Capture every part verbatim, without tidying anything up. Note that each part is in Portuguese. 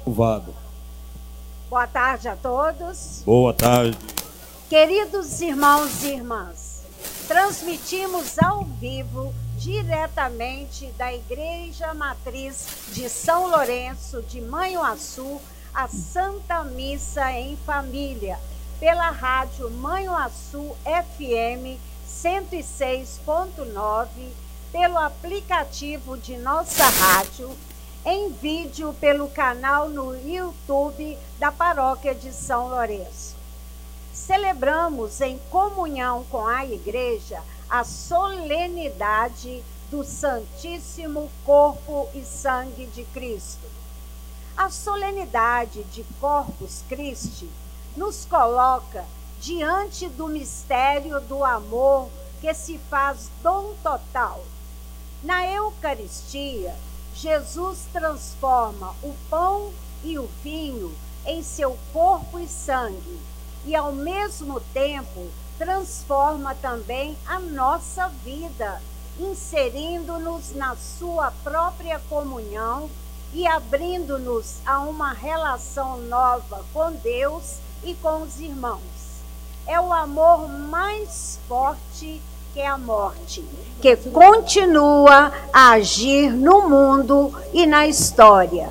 Louvado. Boa tarde a todos. Boa tarde. Queridos irmãos e irmãs, transmitimos ao vivo, diretamente da Igreja Matriz de São Lourenço de Manhuaçu, a Santa Missa em Família, pela rádio Manhuaçu F M cento e seis ponto nove, pelo aplicativo de nossa rádio, em vídeo pelo canal no YouTube da Paróquia de São Lourenço. Celebramos em comunhão com a Igreja a solenidade do Santíssimo Corpo e Sangue de Cristo. A solenidade de Corpus Christi nos coloca diante do mistério do amor que se faz dom total. Na Eucaristia, Jesus transforma o pão e o vinho em seu corpo e sangue e, ao mesmo tempo, transforma também a nossa vida, inserindo-nos na sua própria comunhão e abrindo-nos a uma relação nova com Deus e com os irmãos. É o amor mais forte que a morte, que continua a agir no mundo e na história.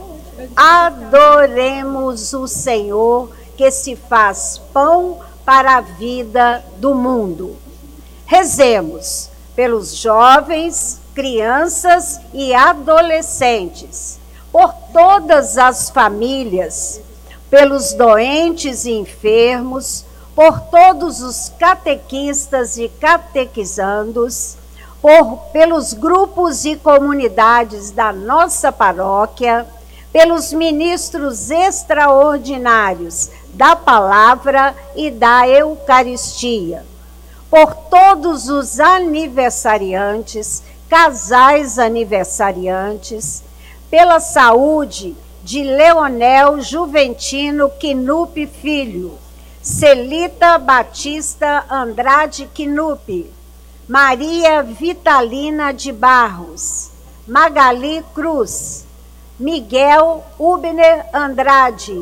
Adoremos o Senhor, que se faz pão para a vida do mundo. Rezemos pelos jovens, crianças e adolescentes, por todas as famílias, pelos doentes e enfermos, por todos os catequistas e catequizandos, por, pelos grupos e comunidades da nossa paróquia, pelos ministros extraordinários da palavra e da Eucaristia, por todos os aniversariantes, casais aniversariantes, pela saúde de Leonel Juventino Quinupe Filho, Celita Batista Andrade Quinupe, Maria Vitalina de Barros, Magali Cruz, Miguel Ubner Andrade,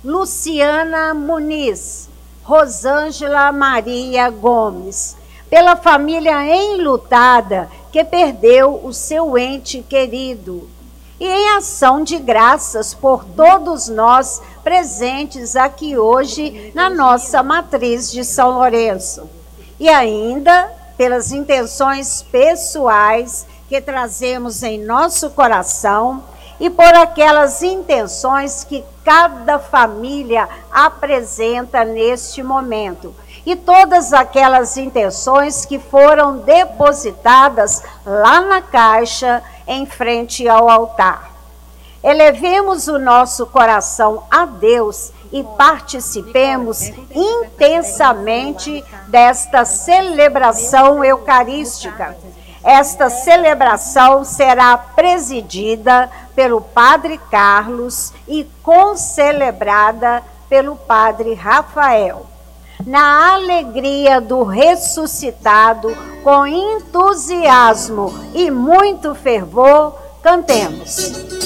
Luciana Muniz, Rosângela Maria Gomes, pela família enlutada que perdeu o seu ente querido, e em ação de graças por todos nós presentes aqui hoje na nossa matriz de São Lourenço. E ainda pelas intenções pessoais que trazemos em nosso coração e por aquelas intenções que cada família apresenta neste momento. E todas aquelas intenções que foram depositadas lá na caixa em frente ao altar. Elevemos o nosso coração a Deus e participemos intensamente desta celebração eucarística. Esta celebração será presidida pelo Padre Carlos e concelebrada pelo Padre Rafael. Na alegria do ressuscitado, com entusiasmo e muito fervor, cantemos.